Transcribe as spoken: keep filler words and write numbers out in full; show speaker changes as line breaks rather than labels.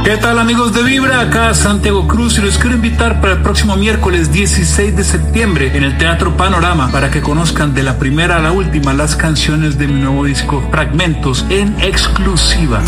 ¿Qué tal, amigos de Vibra? Acá Santiago Cruz y los quiero invitar para el próximo miércoles dieciséis de septiembre en el Teatro Panorama para que conozcan de la primera a la última las canciones de mi nuevo disco Fragmentos en exclusiva.